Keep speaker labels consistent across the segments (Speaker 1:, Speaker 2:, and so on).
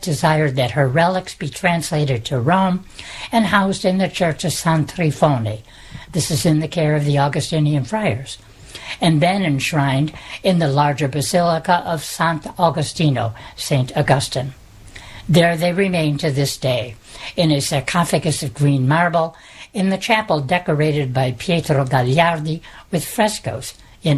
Speaker 1: desired that her relics be translated to Rome and housed in the Church of San Trifone. This is in the care of the Augustinian friars, and then enshrined in the larger Basilica of Sant Agostino, St. Augustine. There they remain to this day, in a sarcophagus of green marble, in the chapel decorated by Pietro Gagliardi with frescoes in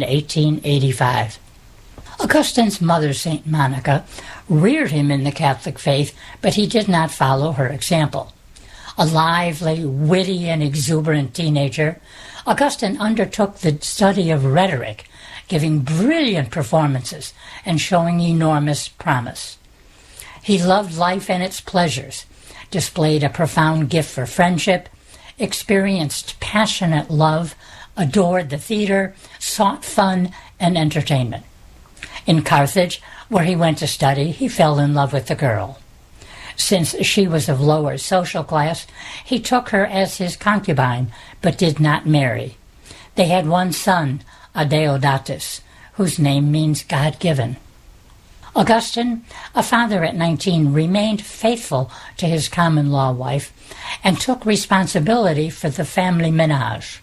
Speaker 1: 1885. Augustine's mother, St. Monica, reared him in the Catholic faith, but he did not follow her example. A lively, witty, and exuberant teenager, Augustine undertook the study of rhetoric, giving brilliant performances and showing enormous promise. He loved life and its pleasures, displayed a profound gift for friendship, experienced passionate love, adored the theater, sought fun and entertainment. In Carthage, where he went to study, he fell in love with the girl. Since she was of lower social class, he took her as his concubine, but did not marry. They had one son, Adeodatus, whose name means God-given. Augustine, a father at 19, remained faithful to his common-law wife and took responsibility for the family menage.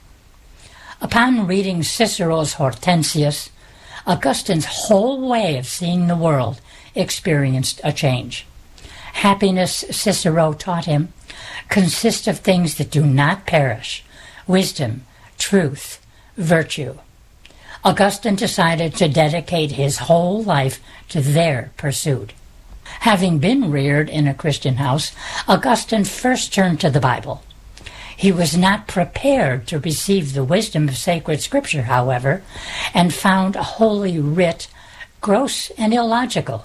Speaker 1: Upon reading Cicero's Hortensius, Augustine's whole way of seeing the world experienced a change. Happiness, Cicero taught him, consists of things that do not perish: wisdom, truth, virtue. Augustine decided to dedicate his whole life to their pursuit. Having been reared in a Christian house, Augustine first turned to the Bible. He was not prepared to receive the wisdom of sacred Scripture, however, and found Holy Writ gross and illogical.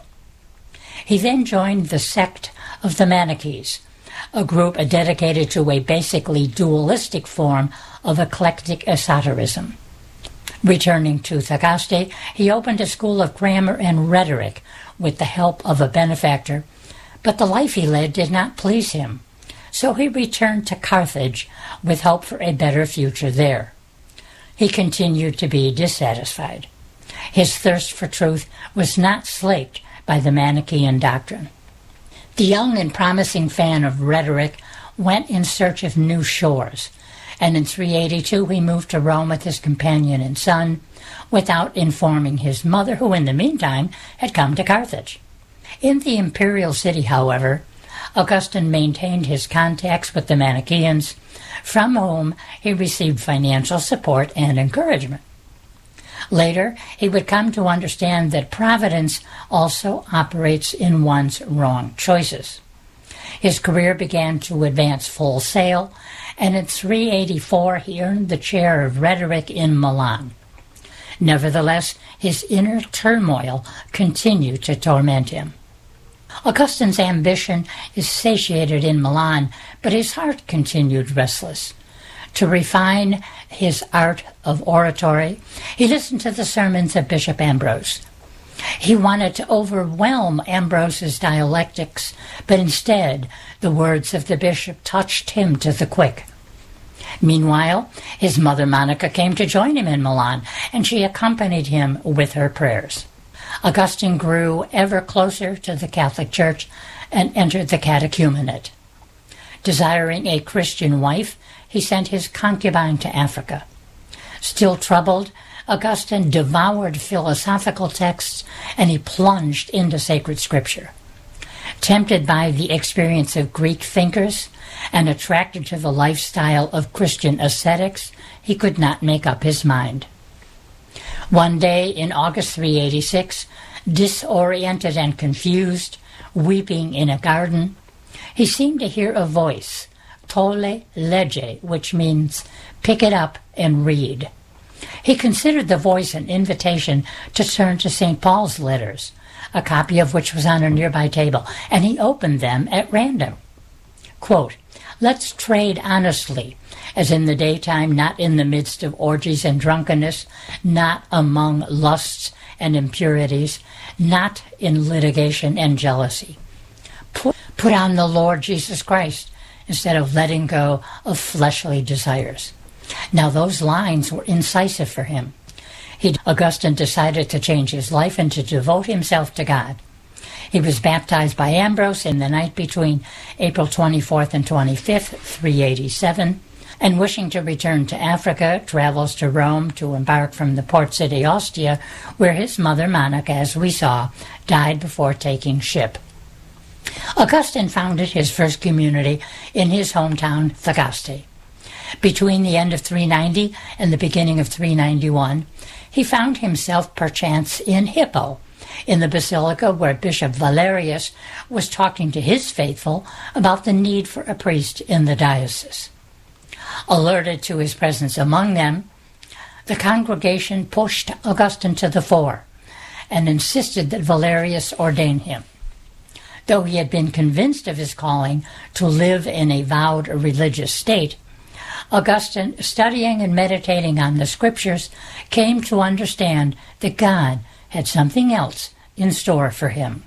Speaker 1: He then joined the sect of the Manichees, a group dedicated to a basically dualistic form of eclectic esotericism. Returning to Thagaste, he opened a school of grammar and rhetoric with the help of a benefactor, but the life he led did not please him, so he returned to Carthage with hope for a better future there. He continued to be dissatisfied. His thirst for truth was not slaked by the Manichaean doctrine. The young and promising fan of rhetoric went in search of new shores, and in 382 he moved to Rome with his companion and son, without informing his mother, who in the meantime had come to Carthage. In the imperial city, however, Augustine maintained his contacts with the Manichaeans, from whom he received financial support and encouragement. Later, he would come to understand that providence also operates in one's wrong choices. His career began to advance full sail, and in 384 he earned the chair of rhetoric in Milan. Nevertheless, his inner turmoil continued to torment him. Augustine's ambition is satiated in Milan, but his heart continued restless. To refine his art of oratory, he listened to the sermons of Bishop Ambrose. He wanted to overwhelm Ambrose's dialectics, but instead the words of the bishop touched him to the quick. Meanwhile, his mother Monica came to join him in Milan, and she accompanied him with her prayers. Augustine grew ever closer to the Catholic Church and entered the catechumenate. Desiring a Christian wife, he sent his concubine to Africa. Still troubled, Augustine devoured philosophical texts, and he plunged into sacred scripture. Tempted by the experience of Greek thinkers and attracted to the lifestyle of Christian ascetics, he could not make up his mind. One day in August 386, disoriented and confused, weeping in a garden, he seemed to hear a voice, tolle lege, which means pick it up and read. He considered the voice an invitation to turn to St. Paul's letters, a copy of which was on a nearby table, and he opened them at random. Quote, "Let's trade honestly, as in the daytime, not in the midst of orgies and drunkenness, not among lusts and impurities, not in litigation and jealousy. Put on the Lord Jesus Christ instead of letting go of fleshly desires." Now those lines were incisive for him. Augustine decided to change his life and to devote himself to God. He was baptized by Ambrose in the night between April 24th and 25th, 387, and wishing to return to Africa, travels to Rome to embark from the port city Ostia, where his mother Monica, as we saw, died before taking ship. Augustine founded his first community in his hometown, Thagaste. Between the end of 390 and the beginning of 391, he found himself perchance in Hippo, in the basilica where Bishop Valerius was talking to his faithful about the need for a priest in the diocese. Alerted to his presence among them, the congregation pushed Augustine to the fore and insisted that Valerius ordain him. Though he had been convinced of his calling to live in a vowed religious state, Augustine, studying and meditating on the scriptures, came to understand that God had something else in store for him.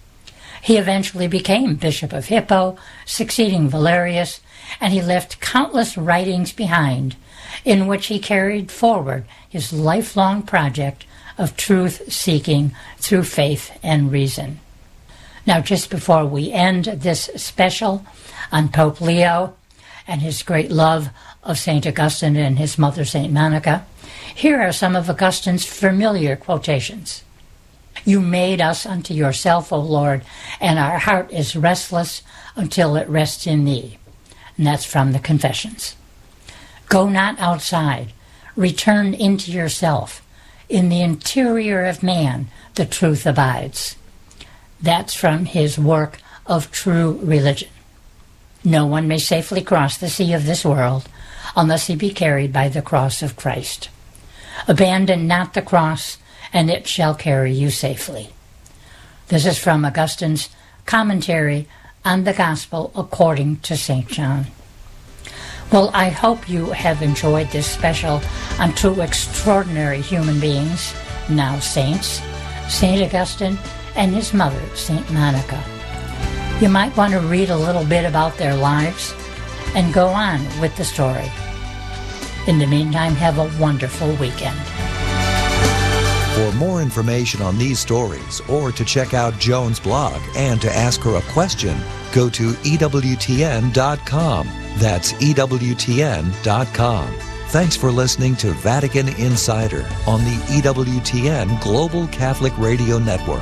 Speaker 1: He eventually became Bishop of Hippo, succeeding Valerius, and he left countless writings behind in which he carried forward his lifelong project of truth-seeking through faith and reason. Now, just before we end this special on Pope Leo and his great love of St. Augustine and his mother, St. Monica, here are some of Augustine's familiar quotations. You made us unto yourself, O Lord, and our heart is restless until it rests in thee. And that's from the Confessions. Go not outside. Return into yourself. In the interior of man, the truth abides. That's from his work of True Religion. No one may safely cross the sea of this world unless he be carried by the cross of Christ. Abandon not the cross, and it shall carry you safely. This is from Augustine's commentary on the Gospel according to St. John. Well, I hope you have enjoyed this special on two extraordinary human beings, now saints, St. Augustine and his mother, St. Monica. You might want to read a little bit about their lives and go on with the story. In the meantime, have a wonderful weekend.
Speaker 2: For more information on these stories or to check out Joan's blog and to ask her a question, go to EWTN.com. That's EWTN.com. Thanks for listening to Vatican Insider on the EWTN Global Catholic Radio Network.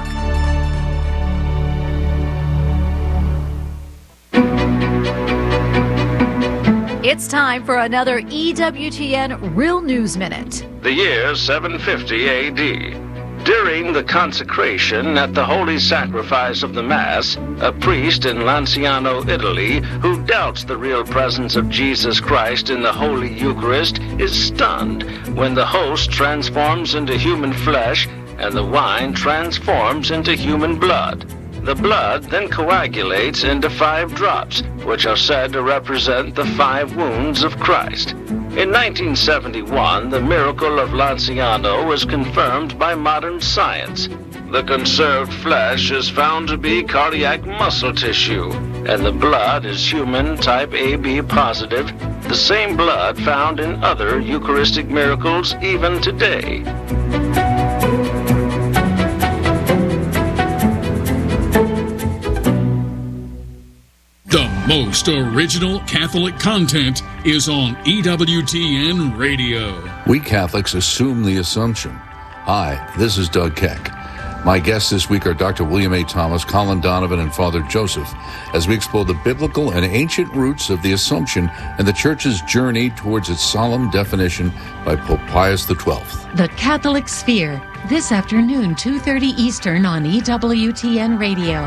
Speaker 3: It's time for another EWTN Real News Minute.
Speaker 4: The year 750 A.D. During the consecration at the Holy Sacrifice of the Mass, a priest in Lanciano, Italy, who doubts the real presence of Jesus Christ in the Holy Eucharist, is stunned when the host transforms into human flesh and the wine transforms into human blood. The blood then coagulates into 5 drops, which are said to represent the 5 wounds of Christ. In 1971, the miracle of Lanciano was confirmed by modern science. The conserved flesh is found to be cardiac muscle tissue, and the blood is human type AB positive, the same blood found in other Eucharistic miracles even today.
Speaker 5: The most original Catholic content is on EWTN Radio.
Speaker 6: We Catholics assume the assumption. Hi, this is Doug Keck. My guests this week are Dr. William A. Thomas, Colin Donovan, and Father Joseph, as we explore the biblical and ancient roots of the Assumption and the Church's journey towards its solemn definition by Pope Pius XII.
Speaker 7: The Catholic Sphere, this afternoon, 2:30 Eastern on EWTN Radio.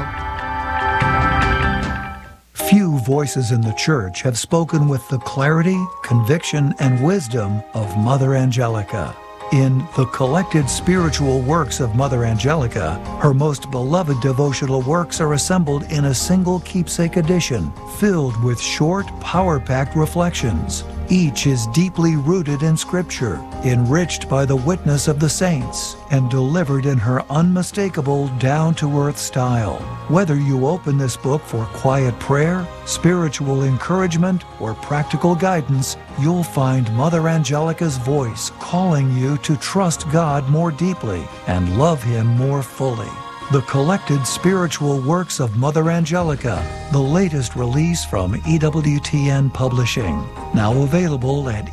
Speaker 8: Few voices in the Church have spoken with the clarity, conviction, and wisdom of Mother Angelica. In the collected spiritual works of Mother Angelica, her most beloved devotional works are assembled in a single keepsake edition, filled with short, power-packed reflections. Each is deeply rooted in Scripture, enriched by the witness of the saints, and delivered in her unmistakable, down-to-earth style. Whether you open this book for quiet prayer, spiritual encouragement, or practical guidance, you'll find Mother Angelica's voice calling you to trust God more deeply and love Him more fully. The Collected Spiritual Works of Mother Angelica, the latest release from EWTN Publishing. Now available at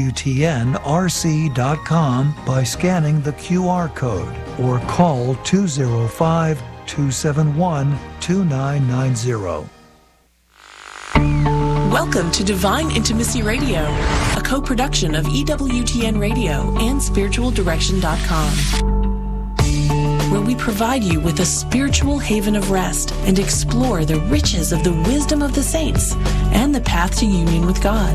Speaker 8: EWTNRC.com by scanning the QR code or call 205-271-2990.
Speaker 9: Welcome to Divine Intimacy Radio, a co-production of EWTN Radio and SpiritualDirection.com, where we provide you with a spiritual haven of rest and explore the riches of the wisdom of the saints and the path to union with God.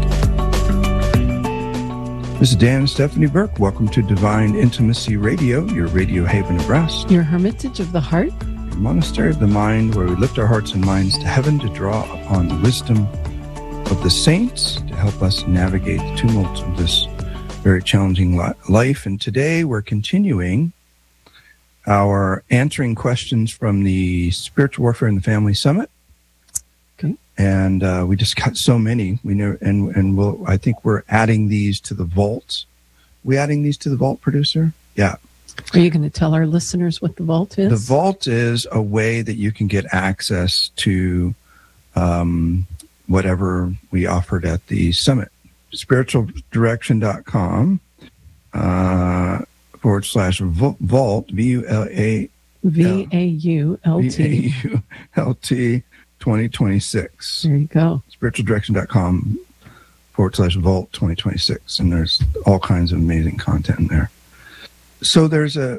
Speaker 10: This is Dan and Stephanie Burke. Welcome to Divine Intimacy Radio, your radio haven of rest.
Speaker 11: Your hermitage of the heart.
Speaker 10: Your monastery of the mind, where we lift our hearts and minds to heaven to draw upon the wisdom of the saints to help us navigate the tumults of this very challenging life. And today we're continuing our answering questions from the Spiritual Warfare in the Family Summit.
Speaker 11: Okay.
Speaker 10: And we just got so many. We know, and I think we're adding these to the vault. We adding these to the vault, producer? Yeah.
Speaker 11: Are you going to tell our listeners what the vault is?
Speaker 10: The vault is a way that you can get access to whatever we offered at the summit. SpiritualDirection.com /vault, VAULT 2026.
Speaker 11: There you go.
Speaker 10: SpiritualDirection.com /vault 2026. And there's all kinds of amazing content in there. So there's a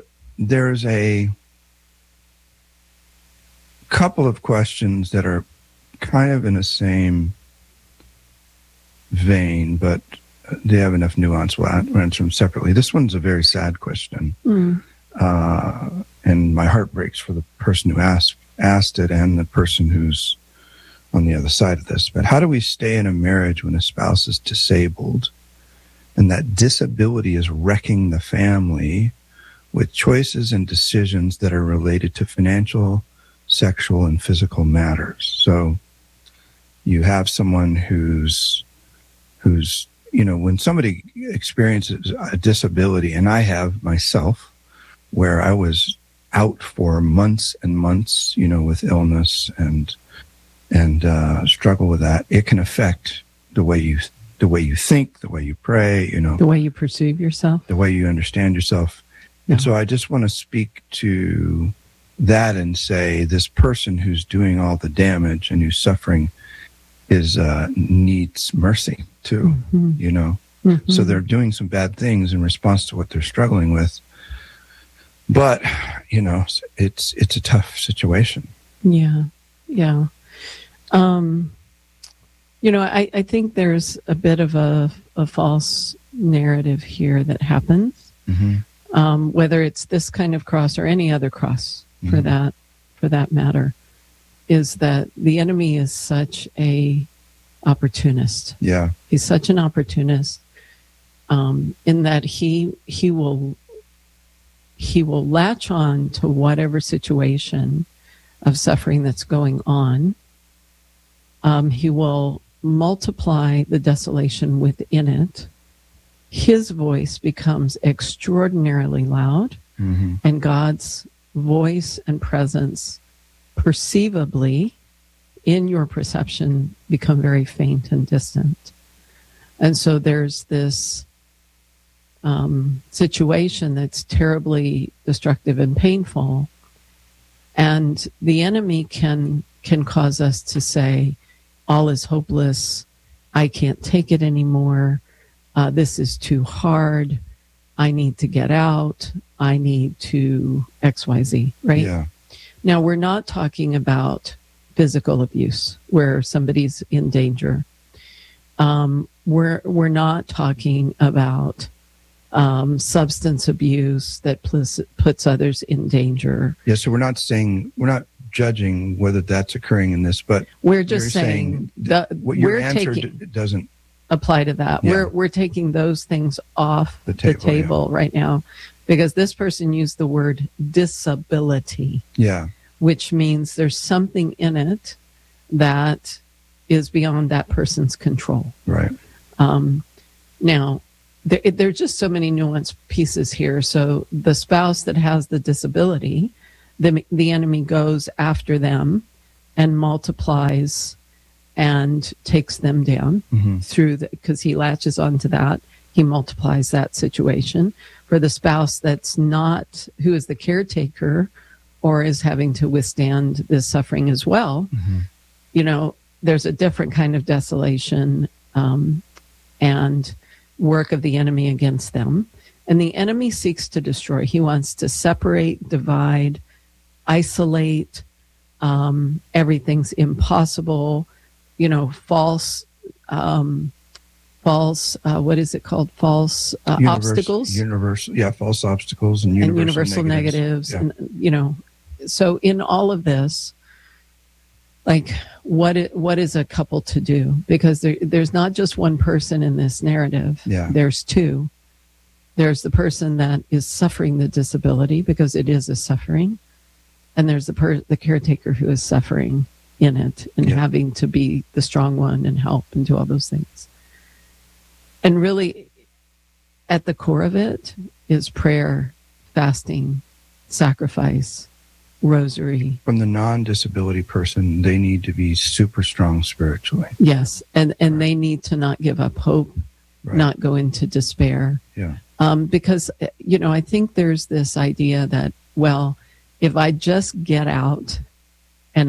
Speaker 10: couple of questions that are kind of in the same vein, but they have enough nuance. We'll answer them separately. This one's a very sad question. And my heart breaks for the person who asked it and the person who's on the other side of this. But how do we stay in a marriage when a spouse is disabled and that disability is wrecking the family with choices and decisions that are related to financial, sexual, and physical matters? So you have someone who's when somebody experiences a disability, and I have myself, where I was out for months and months, with illness and struggle with that, it can affect the way you think, the way you pray,
Speaker 11: the way you perceive yourself,
Speaker 10: the way you understand yourself. Yeah. And so I just want to speak to that and say this person who's doing all the damage and who's suffering needs mercy too, So they're doing some bad things in response to what they're struggling with. But, it's a tough situation.
Speaker 11: Yeah. Yeah. I think there's a bit of a false narrative here that happens, whether it's this kind of cross or any other cross for that matter, is that the enemy is such a opportunist.
Speaker 10: Yeah.
Speaker 11: He's such an opportunist in that he will latch on to whatever situation of suffering that's going on. He will multiply the desolation within it. His voice becomes extraordinarily loud, and God's voice and presence perceivably in your perception become very faint and distant. And so there's this situation that's terribly destructive and painful. And the enemy can cause us to say, all is hopeless. I can't take it anymore. This is too hard. I need to get out. I need to XYZ, right?
Speaker 10: Yeah.
Speaker 11: Now, we're not talking about physical abuse where somebody's in danger. We're not talking about substance abuse that puts others in danger.
Speaker 10: Yeah, so we're not judging whether that's occurring in this, but
Speaker 11: we're just saying
Speaker 10: what your answer doesn't
Speaker 11: apply to that. Yeah. We're taking those things off the table right now, because this person used the word disability.
Speaker 10: Yeah.
Speaker 11: Which means there's something in it that is beyond that person's control.
Speaker 10: Right.
Speaker 11: Now, there are just so many nuanced pieces here. So the spouse that has the disability the enemy goes after them and multiplies and takes them down because he latches onto that. He multiplies that situation. For the spouse that's not, who is the caretaker or is having to withstand this suffering as well, there's a different kind of desolation and work of the enemy against them. And the enemy seeks to destroy. He wants to separate, divide, isolate. Everything's impossible. False, what is it called? False obstacles.
Speaker 10: False obstacles and universal
Speaker 11: negatives.
Speaker 10: Yeah.
Speaker 11: And, so in all of this, like, what is a couple to do? Because there's not just one person in this narrative.
Speaker 10: Yeah.
Speaker 11: There's two. There's the person that is suffering the disability, because it is a suffering. And there's the caretaker who is suffering in it and having to be the strong one and help and do all those things. And really, at the core of it is prayer, fasting, sacrifice, rosary.
Speaker 10: From the non-disability person, they need to be super strong spiritually.
Speaker 11: Yes, and they need to not give up hope, not go into despair.
Speaker 10: Yeah.
Speaker 11: Because, I think there's this idea that, well, if I just get out and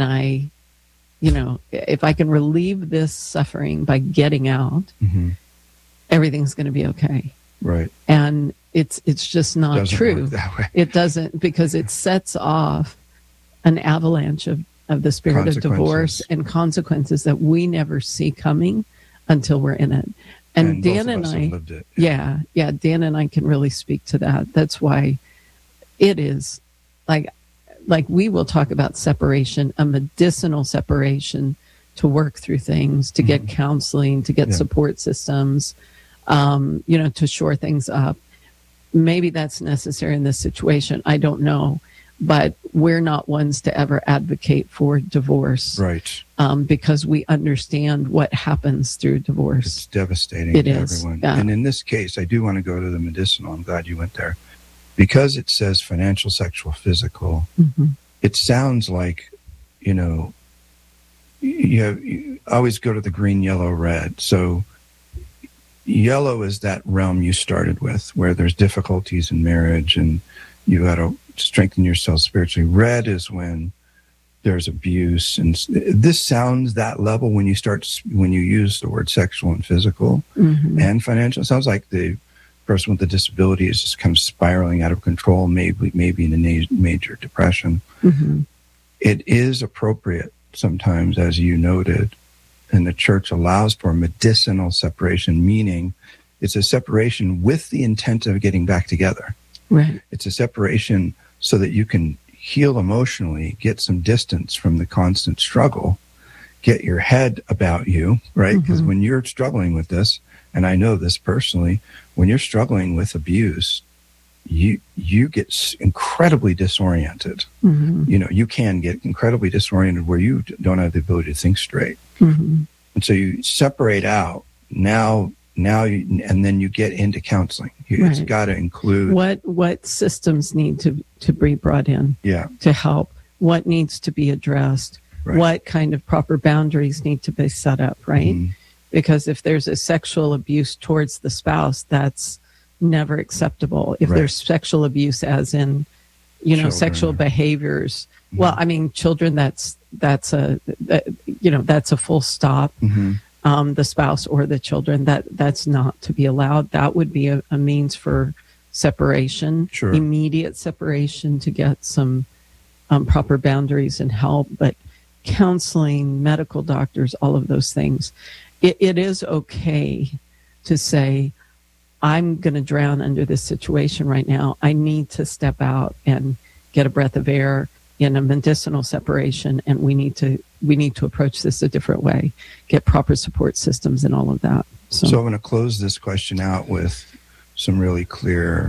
Speaker 11: if I can relieve this suffering by getting out, everything's going to be okay.
Speaker 10: Right.
Speaker 11: And it's just not true.
Speaker 10: Work that way.
Speaker 11: It doesn't, because it sets off an avalanche of the spirit of divorce and consequences that we never see coming until we're in it. And Dan and I lived it. Yeah, Dan and I can really speak to that. That's why it is like we will talk about separation, a medicinal separation, to work through things, to get counseling, to get support systems, to shore things up. Maybe that's necessary in this situation. I don't know. But we're not ones to ever advocate for divorce.
Speaker 10: Right.
Speaker 11: Because we understand what happens through divorce.
Speaker 10: It's devastating to everyone.
Speaker 11: Yeah.
Speaker 10: And in this case, I do want to go to the medicinal. I'm glad you went there. Because it says financial, sexual, physical, it sounds like, you always go to the green, yellow, red. So yellow is that realm you started with, where there's difficulties in marriage and you got to strengthen yourself spiritually. Red is when there's abuse. And this sounds that level when you use the word sexual and physical and financial. It sounds like the person with the disability is just kind of spiraling out of control, maybe in a major depression. It is appropriate sometimes, as you noted, and the church allows for medicinal separation, meaning it's a separation with the intent of getting back together.
Speaker 11: Right.
Speaker 10: It's a separation so that you can heal emotionally, get some distance from the constant struggle, get your head about you, right? Because when you're struggling with this, and I know this personally, when you're struggling with abuse, you get incredibly disoriented. You can get incredibly disoriented where you don't have the ability to think straight. And so you separate out now, and then you get into counseling. It's got to include
Speaker 11: what systems need to be brought in to help, what needs to be addressed, what kind of proper boundaries need to be set up, right? Because if there's a sexual abuse towards the spouse, that's never acceptable. If there's sexual abuse, as in, children, sexual behaviors, well, I mean, children, that's a full stop. The spouse or the children, that's not to be allowed. That would be a means for separation, immediate separation, to get some proper boundaries and help. But counseling, medical doctors, all of those things, it is okay to say, I'm going to drown under this situation right now. I need to step out and get a breath of air in a medicinal separation, and we need to approach this a different way, get proper support systems and all of that. So
Speaker 10: I'm going to close this question out with some really clear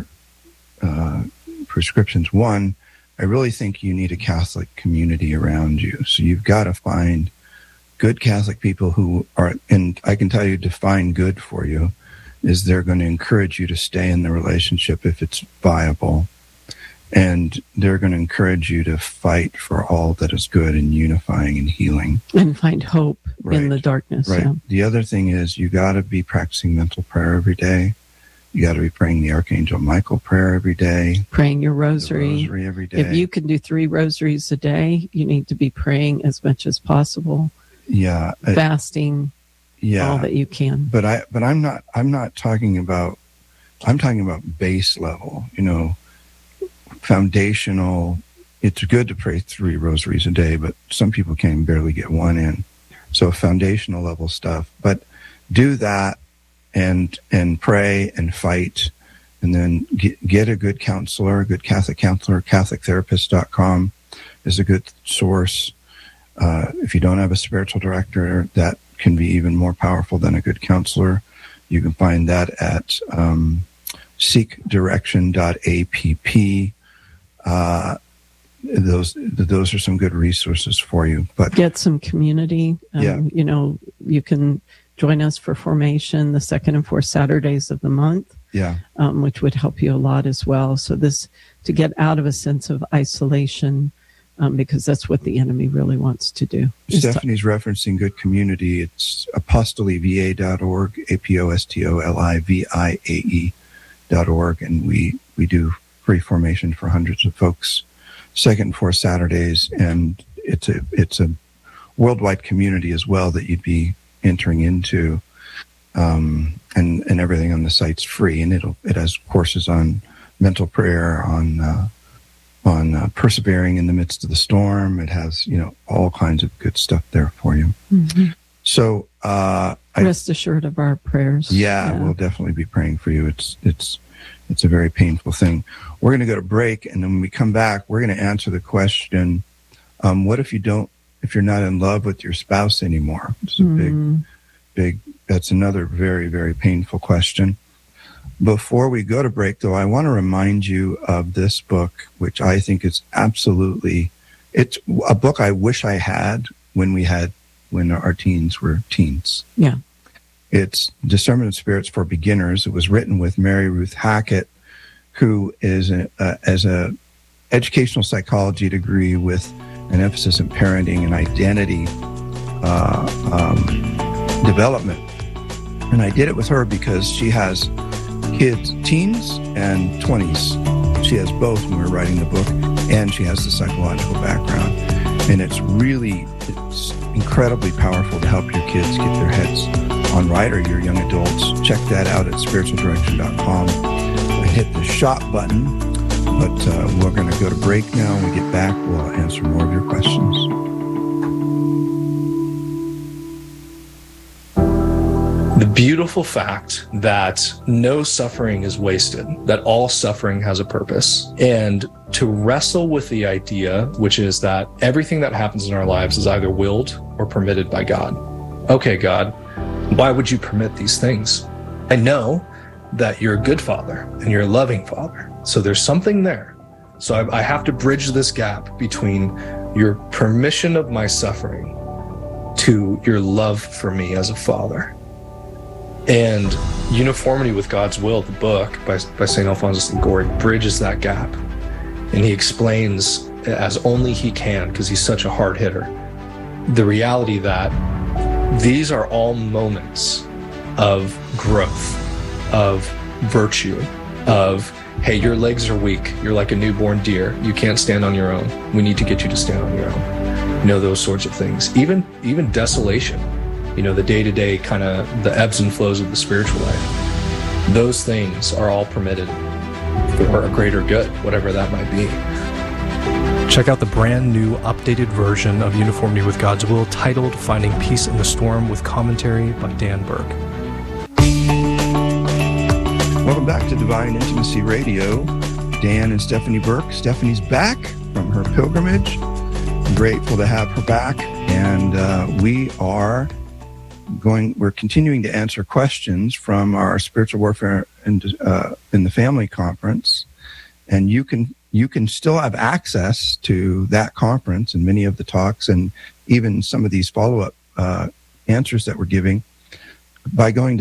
Speaker 10: prescriptions. One, I really think you need a Catholic community around you. So you've got to find good Catholic people who are, and I can tell you, define good for you, is they're going to encourage you to stay in the relationship if it's viable. And they're going to encourage you to fight for all that is good and unifying and healing.
Speaker 11: And find hope in the darkness.
Speaker 10: Right.
Speaker 11: Yeah.
Speaker 10: The other thing is you got to be practicing mental prayer every day. You got to be praying the Archangel Michael prayer every day.
Speaker 11: Praying your rosary.
Speaker 10: Every day.
Speaker 11: If you can do 3 rosaries a day, you need to be praying as much as possible.
Speaker 10: Yeah.
Speaker 11: Fasting.
Speaker 10: Yeah.
Speaker 11: All that you can.
Speaker 10: But I'm not talking about, I'm talking about base level, foundational. It's good to pray 3 rosaries a day, but some people can barely get 1 in. So foundational level stuff, but do that and pray and fight, and then get a good counselor, a good Catholic counselor. CatholicTherapist.com is a good source. If you don't have a spiritual director, that can be even more powerful than a good counselor. You can find that at seekdirection.app. Those are some good resources for you. But
Speaker 11: get some community. You can join us for formation the 2nd and 4th Saturdays of the month.
Speaker 10: Yeah.
Speaker 11: Which would help you a lot as well. So to get out of a sense of isolation, because that's what the enemy really wants to do.
Speaker 10: Stephanie's referencing good community. It's apostolivae.org, apostolivae.org, and we do free formation for hundreds of folks, 2nd and 4th Saturdays, and it's a worldwide community as well that you'd be entering into, and everything on the site's free, and it has courses on mental prayer, on persevering in the midst of the storm. It has all kinds of good stuff there for you.
Speaker 11: Mm-hmm.
Speaker 10: So
Speaker 11: rest assured of our prayers.
Speaker 10: Yeah, we'll definitely be praying for you. It's a very painful thing. We're going to go to break, and then when we come back, we're going to answer the question: what if you're not in love with your spouse anymore? It's a big. That's another very, very painful question. Before we go to break, though, I want to remind you of this book, which I think is it's a book I wish I had when our teens were teens.
Speaker 11: Yeah.
Speaker 10: It's Discernment of Spirits for Beginners. It was written with Mary Ruth Hackett, who is as a educational psychology degree with an emphasis in parenting and identity development. And I did it with her because she has kids, teens and 20s. She has both when we're writing the book, and she has the psychological background. And it's incredibly powerful to help your kids get their heads on right, or your young adults. Check that out at spiritualdirection.com. Hit the shop button. But we're going to go to break now. When we get back, we'll answer more of your questions.
Speaker 12: The beautiful fact that no suffering is wasted, that all suffering has a purpose, and to wrestle with the idea, which is that everything that happens in our lives is either willed or permitted by God. Okay, God, why would you permit these things? I know that you're a good father and you're a loving father. So there's something there. So I have to bridge this gap between your permission of my suffering to your love for me as a father. And Uniformity with God's Will, the book by St. Alphonsus Liguori, bridges that gap. And he explains, as only he can, because he's such a hard hitter, the reality that these are all moments of growth, of virtue, of, hey, your legs are weak. You're like a newborn deer. You can't stand on your own. We need to get you to stand on your own. Those sorts of things. Even desolation. The day-to-day kind of the ebbs and flows of the spiritual life. Those things are all permitted for a greater good, whatever that might be.
Speaker 13: Check out the brand new updated version of Uniformity with God's Will, titled Finding Peace in the Storm, with commentary by Dan Burke.
Speaker 10: Welcome back to Divine Intimacy Radio. Dan and Stephanie Burke. Stephanie's back from her pilgrimage. I'm grateful to have her back. And we're continuing to answer questions from our Spiritual Warfare in the Family Conference. And you can still have access to that conference and many of the talks and even some of these follow-up answers that we're giving by going to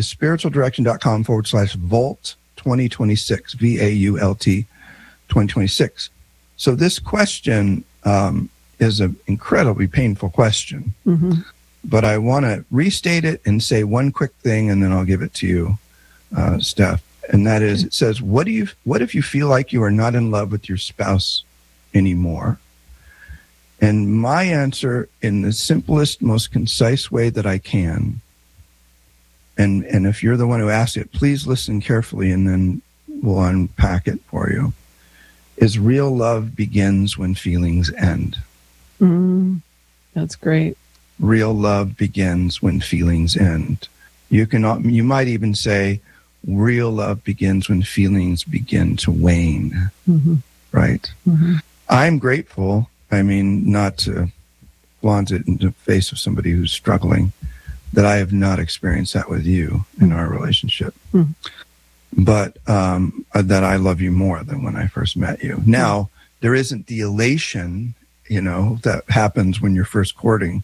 Speaker 10: spiritualdirection.com/Vault 2026, VAULT 2026. So this question is an incredibly painful question, but I want to restate it and say one quick thing, and then I'll give it to you, Steph. And that is, it says, what if you feel like you are not in love with your spouse anymore? And my answer, in the simplest, most concise way that I can, and if you're the one who asked it, please listen carefully, and then we'll unpack it for you, is real love begins when feelings end.
Speaker 11: That's great.
Speaker 10: Real love begins when feelings end. You might even say, real love begins when feelings begin to wane. Right? I'm grateful. I mean, not to flaunt it in the face of somebody who's struggling, that I have not experienced that with you in our relationship. But that I love you more than when I first met you. Now, there isn't the elation, that happens when you're first courting.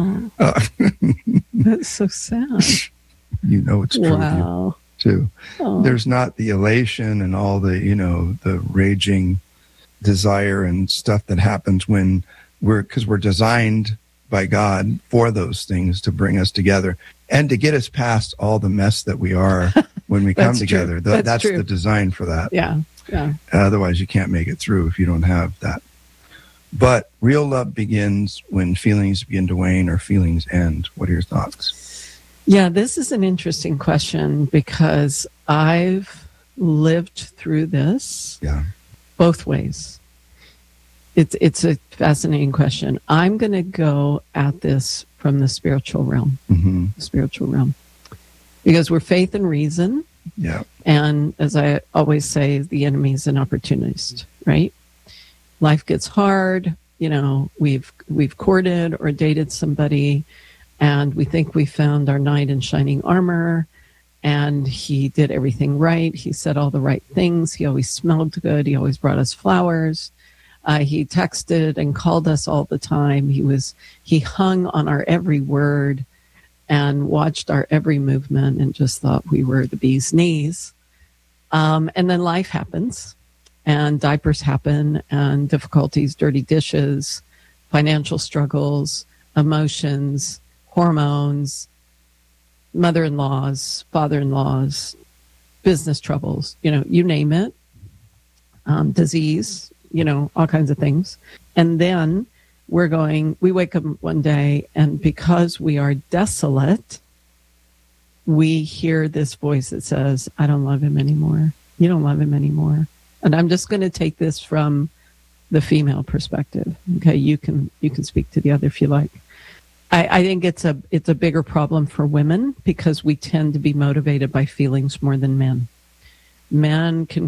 Speaker 11: That's so sad.
Speaker 10: It's true of you, too. There's not the elation and all the, the raging desire and stuff that happens when because we're designed by God for those things to bring us together and to get us past all the mess that we are when we come together. That's the design for that.
Speaker 11: Yeah.
Speaker 10: Otherwise, you can't make it through if you don't have that. But real love begins when feelings begin to wane or feelings end. What are your thoughts?
Speaker 11: Yeah, this is an interesting question because I've lived through this both ways. It's a fascinating question. I'm going to go at this from the spiritual realm. Because we're faith and reason.
Speaker 10: Yeah.
Speaker 11: And as I always say, the enemy is an opportunist, right? Life gets hard. We've courted or dated somebody, and we think we found our knight in shining armor, and he did everything right. He said all the right things. He always smelled good. He always brought us flowers. He texted and called us all the time. He hung on our every word and watched our every movement and just thought we were the bee's knees. And then life happens, and diapers happen, and difficulties, dirty dishes, financial struggles, emotions, hormones, mother-in-laws, father-in-laws, business troubles, you name it, disease, all kinds of things. And then we wake up one day, and because we are desolate, we hear this voice that says, I don't love him anymore. You don't love him anymore. And I'm just going to take this from the female perspective. Okay, you can speak to the other if you like. I think it's a bigger problem for women because we tend to be motivated by feelings more than men. Men can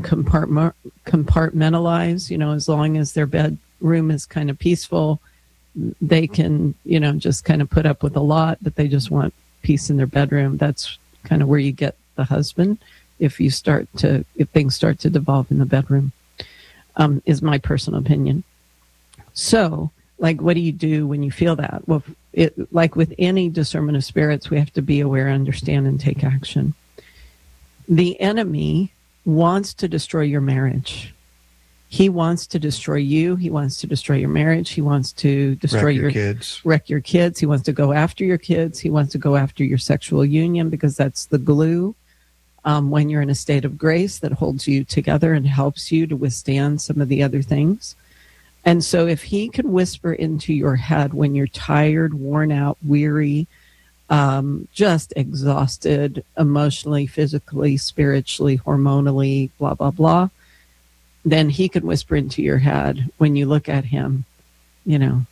Speaker 11: compartmentalize, as long as their bedroom is kind of peaceful, they can, just kind of put up with a lot, but they just want peace in their bedroom. That's kind of where you get the husband if things start to devolve in the bedroom, is my personal opinion. So, what do you do when you feel that? Well, like with any discernment of spirits, we have to be aware, understand, and take action. The enemy wants to destroy your marriage. He wants to destroy you. He wants to destroy your marriage. He wants to destroy
Speaker 10: your kids.
Speaker 11: Wreck your kids. He wants to go after your kids. He wants to go after your sexual union because that's the glue when you're in a state of grace that holds you together and helps you to withstand some of the other things. And so if he can whisper into your head when you're tired, worn out, weary, just exhausted emotionally, physically, spiritually, hormonally, blah, blah, blah, then he could whisper into your head when you look at him, you don't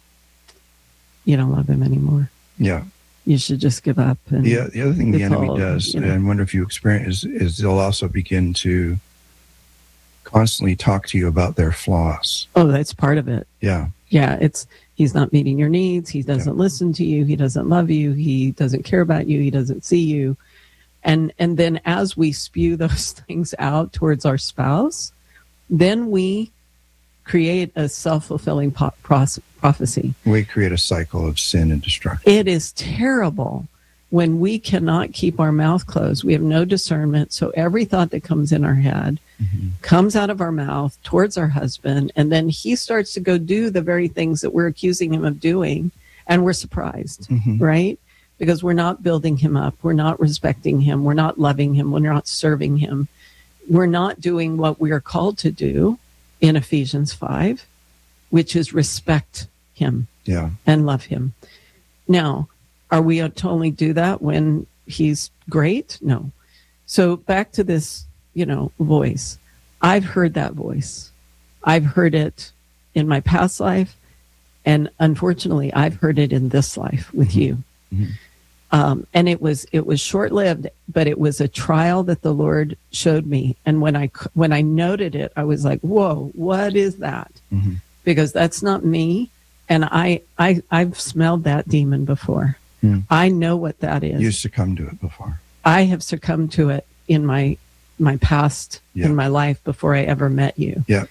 Speaker 11: love him anymore.
Speaker 10: Yeah.
Speaker 11: You should just give up. And
Speaker 10: the other thing the enemy does, and I wonder if you experience, is they'll also begin to constantly talk to you about their flaws.
Speaker 11: Oh, that's part of it.
Speaker 10: Yeah.
Speaker 11: Yeah, he's not meeting your needs. He doesn't listen to you. He doesn't love you. He doesn't care about you. He doesn't see you. And then as we spew those things out towards our spouse, then we create a self-fulfilling prophecy.
Speaker 10: We create a cycle of sin and destruction.
Speaker 11: It is terrible when we cannot keep our mouth closed, we have no discernment. So every thought that comes in our head comes out of our mouth towards our husband. And then he starts to go do the very things that we're accusing him of doing. And we're surprised, right? Because we're not building him up. We're not respecting him. We're not loving him. We're not serving him. We're not doing what we are called to do in Ephesians 5, which is respect him and love him. Now, are we to only do that when he's great? No. So back to this, voice. I've heard that voice. I've heard it in my past life. And unfortunately, I've heard it in this life with you. And it was short-lived, but it was a trial that the Lord showed me. And when I noted it, I was like, whoa, what is that? Because that's not me. And I've smelled that demon before. I know what that is.
Speaker 10: You succumbed to it before.
Speaker 11: I have succumbed to it in my past, in my life, before I ever met you.
Speaker 10: Yeah.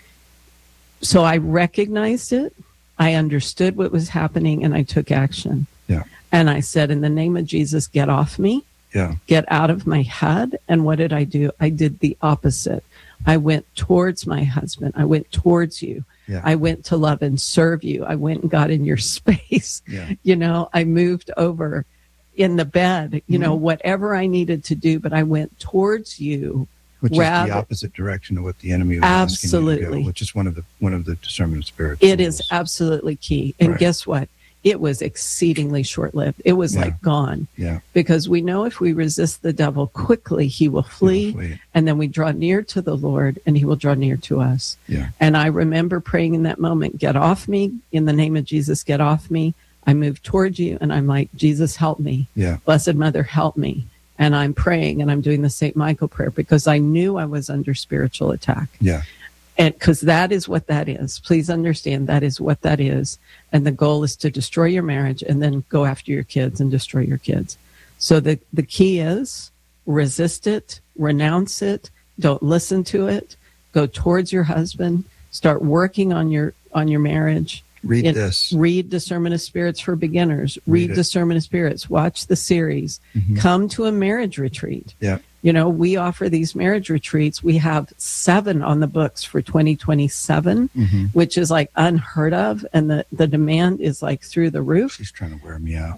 Speaker 11: So I recognized it. I understood what was happening, and I took action.
Speaker 10: Yeah.
Speaker 11: And I said, in the name of Jesus, get off me.
Speaker 10: Yeah.
Speaker 11: Get out of my head. And what did I do? I did the opposite. I went towards my husband. I went towards you.
Speaker 10: Yeah.
Speaker 11: I went to love and serve you. I went and got in your space.
Speaker 10: Yeah.
Speaker 11: I moved over in the bed, whatever I needed to do, but I went towards you.
Speaker 10: Which is the opposite direction of what the enemy was asking you to go, which is one of the discernment of spirits.
Speaker 11: It is absolutely key. And guess what? It was exceedingly short-lived. It was like gone.
Speaker 10: Yeah.
Speaker 11: Because we know if we resist the devil quickly, he will flee. And then we draw near to the Lord and he will draw near to us.
Speaker 10: Yeah.
Speaker 11: And I remember praying in that moment, get off me. In the name of Jesus, get off me. I moved toward you and I'm like, Jesus, help me.
Speaker 10: Yeah.
Speaker 11: Blessed Mother, help me. And I'm praying and I'm doing the St. Michael prayer because I knew I was under spiritual attack.
Speaker 10: Yeah.
Speaker 11: And because that is what that is. Please understand that is what that is. And the goal is to destroy your marriage and then go after your kids and destroy your kids. So the key is resist it, renounce it, don't listen to it, go towards your husband, start working on your marriage.
Speaker 10: Read this.
Speaker 11: Read Discernment of Spirits for Beginners. Read Discernment of Spirits. Watch the series. Come to a marriage retreat.
Speaker 10: Yeah.
Speaker 11: We offer these marriage retreats. We have 7 on the books for 2027, which is like unheard of. And the demand is like through the roof.
Speaker 10: She's trying to wear me out.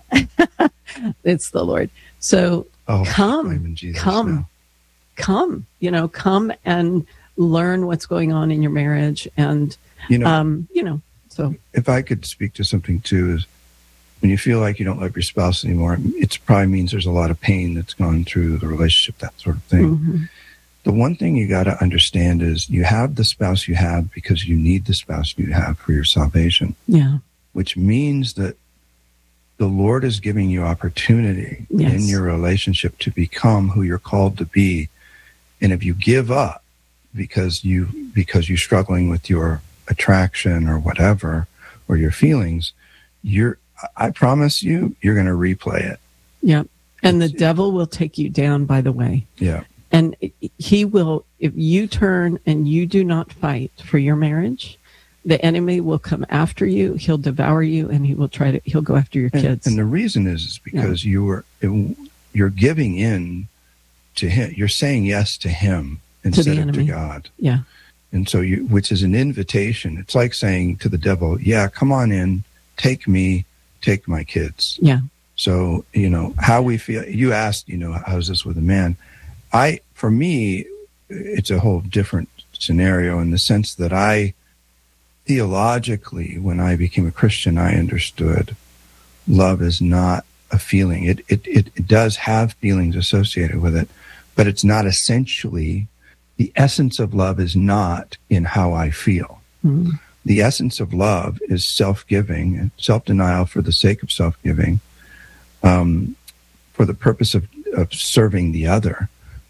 Speaker 11: It's the Lord. So come and learn what's going on in your marriage. And, so
Speaker 10: if I could speak to something too, is when you feel like you don't love your spouse anymore, it probably means there's a lot of pain that's gone through the relationship, that sort of thing. The one thing you got to understand is you have the spouse you have because you need the spouse you have for your salvation.
Speaker 11: Yeah.
Speaker 10: Which means that the Lord is giving you opportunity in your relationship to become who you're called to be. And if you give up because you're struggling with your attraction or whatever, or your feelings, I promise you're going to replay it.
Speaker 11: Yeah. And the devil will take you down, by the way.
Speaker 10: Yeah.
Speaker 11: And he will, if you turn and you do not fight for your marriage, the enemy will come after you, he'll devour you, and he'll go after your kids.
Speaker 10: And the reason is because you're giving in to him. You're saying yes to him instead of to God.
Speaker 11: Yeah.
Speaker 10: And so which is an invitation. It's like saying to the devil, yeah, come on in, take me, take my kids.
Speaker 11: Yeah.
Speaker 10: So, how we feel, you asked, how's this with a man? For me, it's a whole different scenario in the sense that theologically, when I became a Christian, I understood love is not a feeling. It does have feelings associated with it, but it's not essentially. The essence of love is not in how I feel. The essence of love is self-giving and self-denial for the sake of self-giving, for the purpose of serving the other.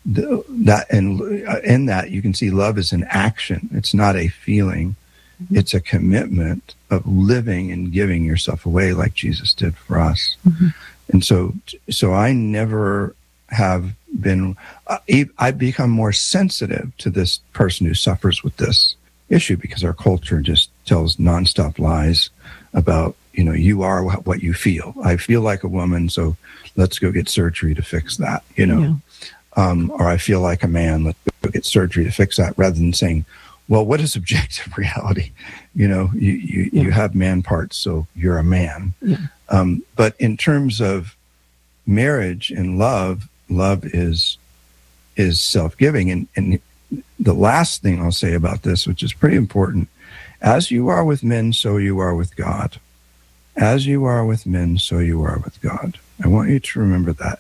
Speaker 10: In that you can see love is an action. It's not a feeling. It's a commitment of living and giving yourself away like Jesus did for us. And so I never have been, I've become more sensitive to this person who suffers with this issue because our culture just tells nonstop lies about, you are what you feel. I feel like a woman, so let's go get surgery to fix that, you know. Or I feel like a man, let's go get surgery to fix that, rather than saying, well, what is objective reality? You know, you have man parts, so you're a man. But in terms of marriage and love is self-giving. And the last thing I'll say about this, which is pretty important, as you are with men, so you are with God. As you are with men, so you are with God. I want you to remember that.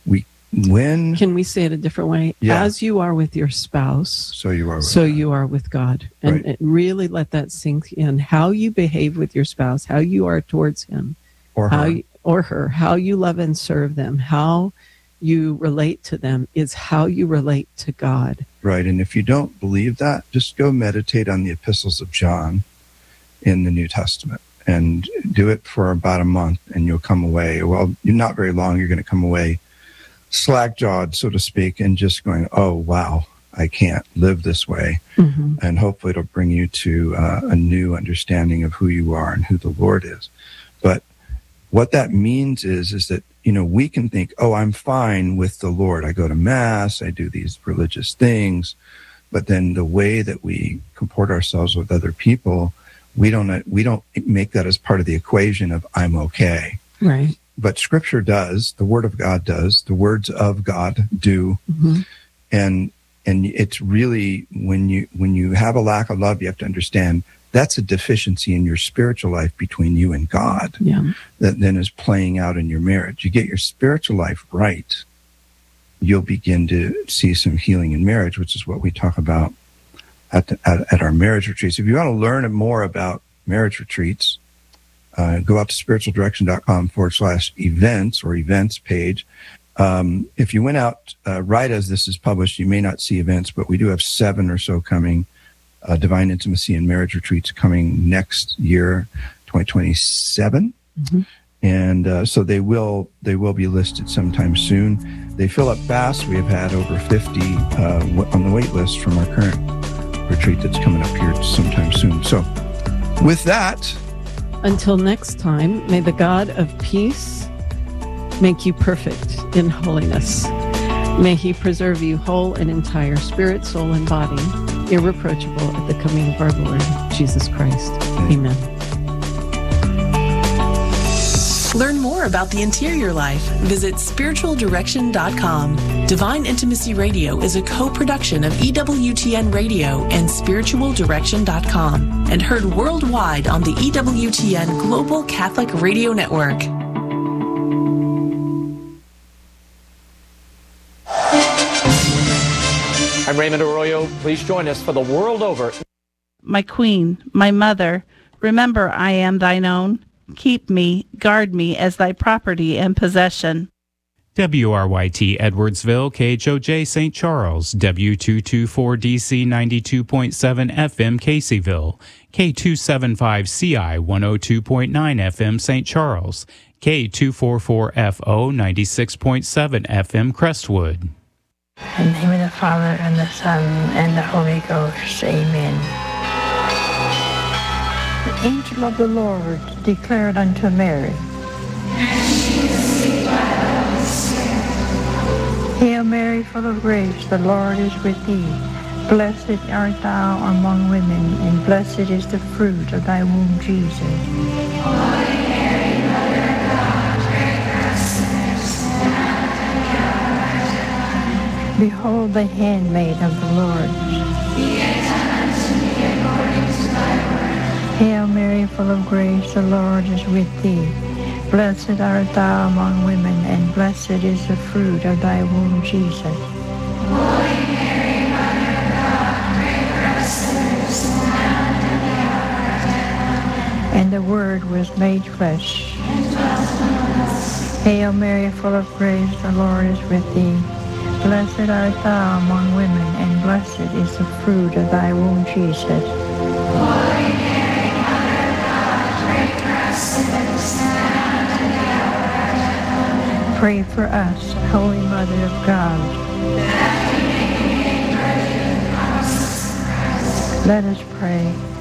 Speaker 10: Can we say it a different way?
Speaker 11: Yeah. As you are with your spouse,
Speaker 10: so you are
Speaker 11: with God. And really let that sink in. How you behave with your spouse, how you are towards him, or her, how you love and serve them, how you relate to them is how you relate to God.
Speaker 10: Right. And if you don't believe that, just go meditate on the epistles of John in the New Testament and do it for about a month, and you'll come away. Well, you're not very long. You're going to come away slack-jawed, so to speak, and just going, oh, wow, I can't live this way. And hopefully it'll bring you to a new understanding of who you are and who the Lord is. But what that means is that, you know, we can think, oh, I'm fine with the Lord. I go to Mass, I do these religious things, but then the way that we comport ourselves with other people, we don't make that as part of the equation of I'm okay.
Speaker 11: Right.
Speaker 10: But Scripture does, the Word of God does, the words of God do. And it's really, when you have a lack of love, you have to understand that's a deficiency in your spiritual life between you and God that then is playing out in your marriage. You get your spiritual life right, you'll begin to see some healing in marriage, which is what we talk about at our marriage retreats. If you want to learn more about marriage retreats, go out to spiritualdirection.com/events or events page. If you went out right as this is published, you may not see events, but we do have 7 or so coming, Divine Intimacy and Marriage Retreats coming next year, 2027. And so they will be listed sometime soon. They fill up fast. We have had over 50 on the wait list from our current retreat that's coming up here sometime soon. So with that,
Speaker 11: until next time, may the God of peace make you perfect in holiness. May he preserve you whole and entire, spirit, soul, and body, irreproachable at the coming of our Lord Jesus Christ. Amen.
Speaker 9: Learn more about the interior life. Visit spiritualdirection.com. Divine Intimacy Radio is a co-production of EWTN Radio and spiritualdirection.com and heard worldwide on the EWTN Global Catholic Radio Network.
Speaker 14: I'm Raymond Arroyo. Please join us for The World Over.
Speaker 15: My queen, my mother, remember I am thine own. Keep me, guard me as thy property and possession.
Speaker 16: WRYT Edwardsville, KHOJ St. Charles, W224DC 92.7 FM Caseyville, K275CI 102.9 FM St. Charles, K244FO 96.7 FM Crestwood.
Speaker 17: In the name of the Father, and the Son, and the Holy Ghost. Amen. The angel of the Lord declared unto Mary, Hail Mary, full of grace, the Lord is with thee. Blessed art thou among women, and blessed is the fruit of thy womb, Jesus. Holy Mary, Mother of God, pray for us sinners, now and at the hour of our death. Behold the handmaid of the Lord. Be it done unto me according to thy word. Hail Mary, full of grace, the Lord is with thee. Blessed art thou among women, and blessed is the fruit of thy womb, Jesus. Holy Mary, Mother of God, pray for us sinners, now and at the hour of our death. And the Word was made flesh, and dwelt among us. Hail Mary, full of grace, the Lord is with thee. Blessed art thou among women, and blessed is the fruit of thy womb, Jesus. Holy Mary, Mother of God, pray for us sinners, now. Pray for us, Holy Mother of God. That we may be made worthy of the promises of Christ. Let us pray.